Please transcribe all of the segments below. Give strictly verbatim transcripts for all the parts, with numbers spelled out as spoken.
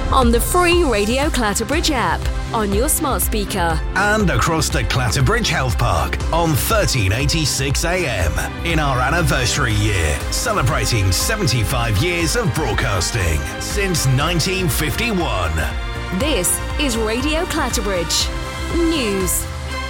on the free Radio Clatterbridge app, on your smart speaker, and across the Clatterbridge Health Park on thirteen eighty-six A M in our anniversary year, celebrating seventy-five years of broadcasting since nineteen fifty-one. This is Radio Clatterbridge News.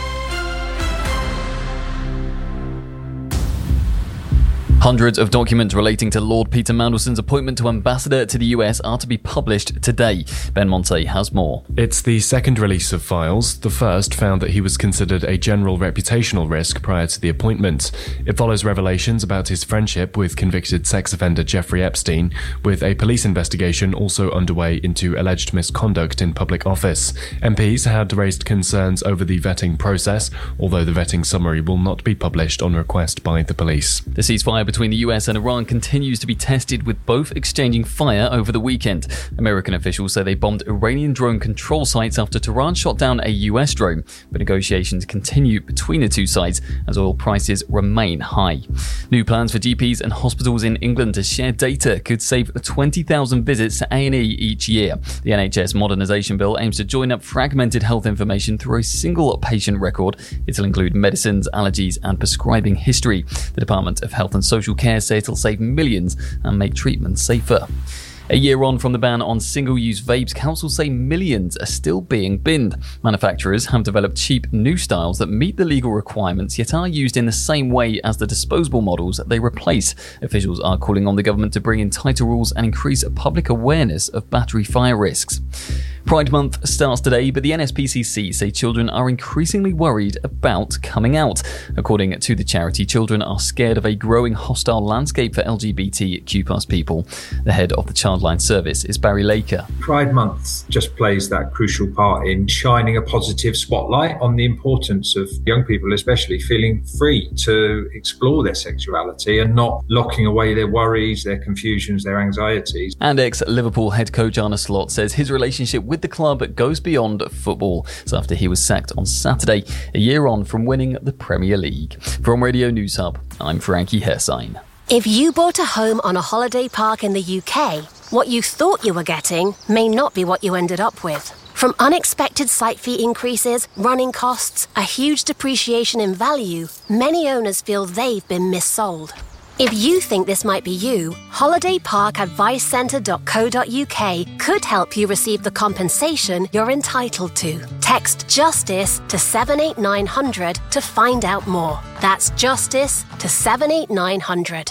Hundreds of documents relating to Lord Peter Mandelson's appointment to ambassador to the U S are to be published today. Ben Monte has more. It's the second release of files. The first found that he was considered a general reputational risk prior to the appointment. It follows revelations about his friendship with convicted sex offender Jeffrey Epstein, with a police investigation also underway into alleged misconduct in public office. M Ps had raised concerns over the vetting process, although the vetting summary will not be published on request by the police. The ceasefire between the U S and Iran continues to be tested, with both exchanging fire over the weekend. American officials say they bombed Iranian drone control sites after Tehran shot down a U S drone, but negotiations continue between the two sides as oil prices remain high. New plans for G Ps and hospitals in England to share data could save twenty thousand visits to A and E each year. The N H S Modernisation Bill aims to join up fragmented health information through a single patient record. It'll include medicines, allergies and prescribing history. The Department of Health and Social Care say it'll save millions and make treatment safer. A year on from the ban on single-use vapes, councils say millions are still being binned. Manufacturers have developed cheap new styles that meet the legal requirements yet are used in the same way as the disposable models they replace. Officials are calling on the government to bring in tighter rules and increase public awareness of battery fire risks. Pride Month starts today, but the N S P C C say children are increasingly worried about coming out. According to the charity, children are scared of a growing hostile landscape for L G B T Q plus people. The head of the Childline Service is Barry Laker. Pride Month just plays that crucial part in shining a positive spotlight on the importance of young people, especially feeling free to explore their sexuality and not locking away their worries, their confusions, their anxieties. And ex-Liverpool head coach Arne Slot says his relationship with the club goes beyond football. So after he was sacked on Saturday, a year on from winning the Premier League. From Radio News Hub, I'm Frankie Hersign. If you bought a home on a holiday park in the U K, what you thought you were getting may not be what you ended up with. From unexpected site fee increases, running costs, a huge depreciation in value, many owners feel they've been missold. If you think this might be you, holiday park advice centre dot co dot uk could help you receive the compensation you're entitled to. Text JUSTICE to seven eight nine hundred to find out more. That's JUSTICE to seven eight nine hundred.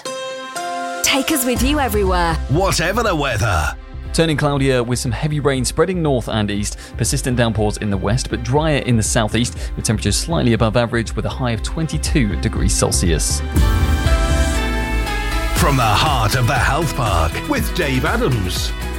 Take us with you everywhere, whatever the weather. Turning cloudier with some heavy rain spreading north and east, persistent downpours in the west but drier in the southeast, with temperatures slightly above average with a high of twenty-two degrees Celsius. From the heart of the health park with Dave Adams.